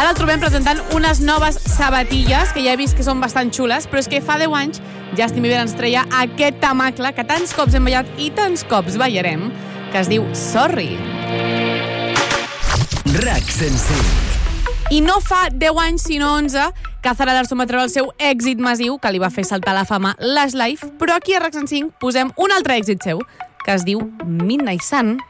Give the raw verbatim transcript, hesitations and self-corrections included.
ara el trobem presentant unes noves sabatilles, que ja he vist que són bastant xules, però és que fa deu anys Justin Bieber ens treia aquest tamacle que tants cops hem ballat i tants cops ballarem, que es diu Sorry. RAC cent cinc. I no fa deu anys, sinó onze, que Zara Larsson va treure el seu èxit massiu, que li va fer saltar a la fama Last Life, però aquí a RAC cent cinc posem un altre èxit seu, que es diu Midnight Sun.